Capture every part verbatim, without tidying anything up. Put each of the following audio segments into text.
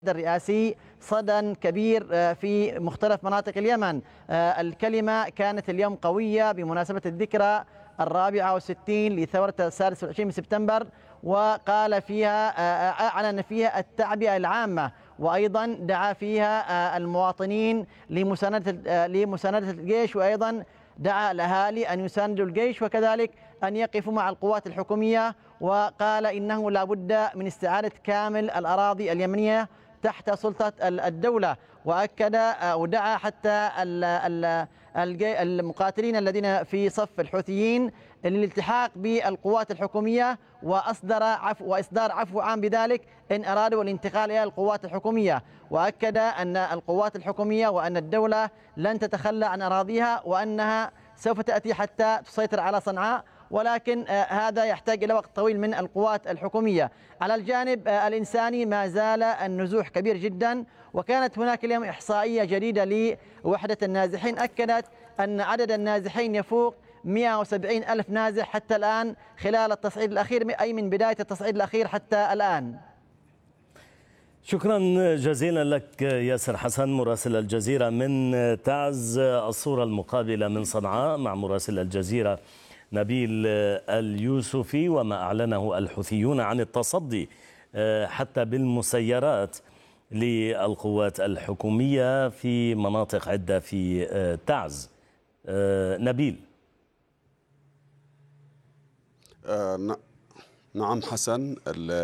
الرئاسي صدى كبير في مختلف مناطق اليمن. الكلمة كانت اليوم قوية بمناسبة الذكرى الرابعة والستين لثورة السادس والعشرين من سبتمبر، وقال فيها أعلن فيها التعبئة العامة، وأيضا دعا فيها المواطنين لمساندة لمساندة الجيش، وأيضا دعا الأهالي أن يساندوا الجيش وكذلك أن يقفوا مع القوات الحكومية، وقال إنه لا بد من استعادة كامل الأراضي اليمنية تحت سلطة الدولة. وأكد ودعا حتى المقاتلين الذين في صف الحوثيين للالتحاق بالقوات الحكومية وأصدر عفو وإصدار عفو عام بذلك إن أرادوا الانتقال إلى القوات الحكومية. وأكد أن القوات الحكومية وأن الدولة لن تتخلى عن أراضيها، وأنها سوف تأتي حتى تسيطر على صنعاء، ولكن هذا يحتاج إلى وقت طويل من القوات الحكومية. على الجانب الإنساني ما زال النزوح كبير جدا، وكانت هناك اليوم إحصائية جديدة لوحدة النازحين أكدت أن عدد النازحين يفوق مئة وسبعين ألف نازح حتى الآن خلال التصعيد الأخير، أي من بداية التصعيد الأخير حتى الآن. شكرا جزيلا لك ياسر حسن مراسل الجزيرة من تعز. الصورة المقابلة من صنعاء مع مراسل الجزيرة نبيل اليوسفي، وما أعلنه الحوثيون عن التصدي حتى بالمسيرات للقوات الحكومية في مناطق عدة في تعز. نبيل. آه نعم حسن،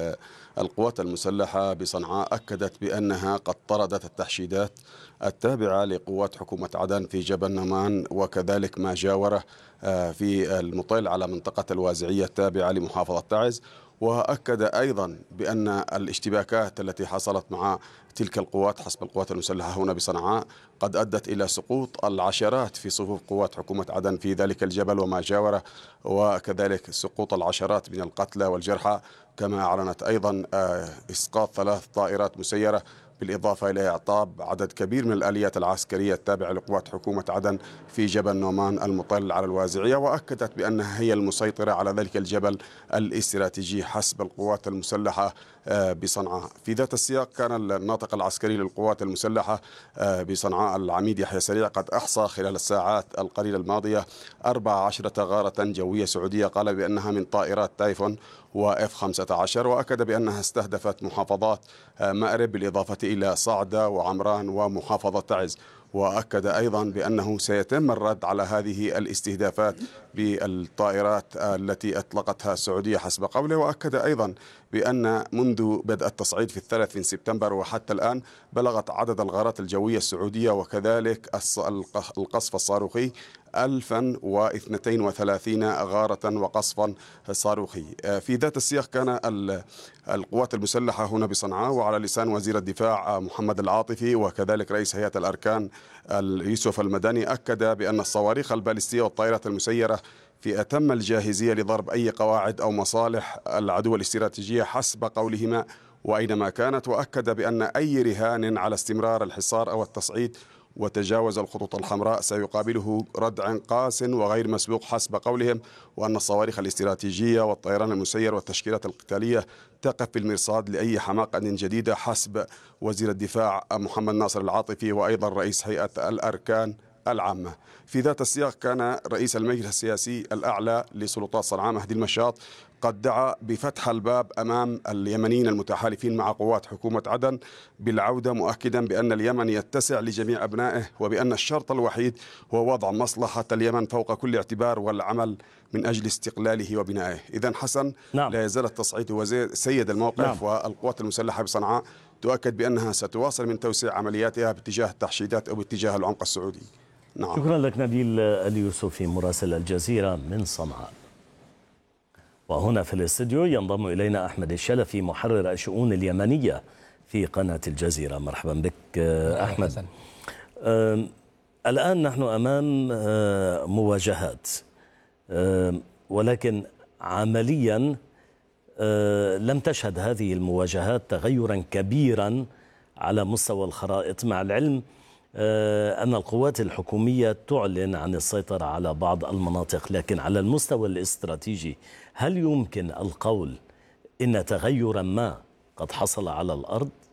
القوات المسلحة بصنعاء أكدت بأنها قد طردت التحشيدات التابعة لقوات حكومة عدن في جبل نمان وكذلك ما جاوره في المطل على منطقة الوازعية التابعة لمحافظة تعز. وأكد أيضا بأن الاشتباكات التي حصلت مع تلك القوات حسب القوات المسلحة هنا بصنعاء قد أدت إلى سقوط العشرات في صفوف قوات حكومة عدن في ذلك الجبل وما جاوره، وكذلك سقوط العشرات من القتلى والجرحى، كما أعلنت أيضا إسقاط ثلاث طائرات مسيرة، بالإضافة إلى إعطاب عدد كبير من الآليات العسكرية التابعة لقوات حكومة عدن في جبل نومان المطل على الوازعية. وأكدت بأنها هي المسيطرة على ذلك الجبل الاستراتيجي حسب القوات المسلحة بصنعاء. في ذات السياق كان الناطق العسكري للقوات المسلحة بصنعاء العميد يحيى سريع قد أحصى خلال الساعات القليلة الماضية أربع عشرة غارة جوية سعودية قال بأنها من طائرات تايفون وإف خمسة عشر، وأكد بأنها استهدفت محافظات مأرب بالإضافة إلى صعدة وعمران ومحافظة تعز. وأكد أيضا بأنه سيتم الرد على هذه الاستهدافات بالطائرات التي أطلقتها السعودية حسب قوله. وأكد أيضا بأن منذ بدء التصعيد في الثالث من سبتمبر وحتى الآن بلغت عدد الغارات الجوية السعودية وكذلك القصف الصاروخي ألفا واثنتين وثلاثين غارة وقصفا صاروخي. في ذات السياق كان القوات المسلحة هنا بصنعاء وعلى لسان وزير الدفاع محمد العاطفي وكذلك رئيس هيئة الأركان يوسف المدني أكد بأن الصواريخ البالستية والطائرات المسيرة في أتم الجاهزية لضرب أي قواعد أو مصالح العدو الاستراتيجية حسب قولهما وأينما كانت. وأكد بأن أي رهان على استمرار الحصار أو التصعيد وتجاوز الخطوط الحمراء سيقابله ردع قاس وغير مسبوق حسب قولهم، وأن الصواريخ الاستراتيجية والطيران المسير والتشكيلات القتالية تقف بالمرصاد لأي حماقة جديدة حسب وزير الدفاع محمد ناصر العاطفي وأيضا رئيس هيئة الأركان العامة. في ذات السياق كان رئيس المجلس السياسي الأعلى لسلطات صنعاء مهدي المشاط قد دعا بفتح الباب أمام اليمنيين المتحالفين مع قوات حكومة عدن بالعودة، مؤكدا بأن اليمن يتسع لجميع أبنائه وبأن الشرط الوحيد هو وضع مصلحة اليمن فوق كل اعتبار والعمل من أجل استقلاله وبنائه. إذن حسن، نعم. لا يزال التصعيد هو سيد الموقف، نعم. والقوات المسلحة بصنعاء تؤكد بأنها ستواصل من توسيع عملياتها باتجاه التحشيدات أو باتجاه العمق السعودي. نعم. شكرا لك نبيل اليوسفي مراسل الجزيرة من صنعاء. وهنا في الاستوديو ينضم إلينا أحمد الشلفي محرر الشؤون اليمنية في قناة الجزيرة. مرحبا بك أحمد. الآن نحن أمام مواجهات، ولكن عمليا لم تشهد هذه المواجهات تغيرا كبيرا على مستوى الخرائط، مع العلم أن القوات الحكومية تعلن عن السيطرة على بعض المناطق، لكن على المستوى الاستراتيجي هل يمكن القول إن تغيرا ما قد حصل على الأرض؟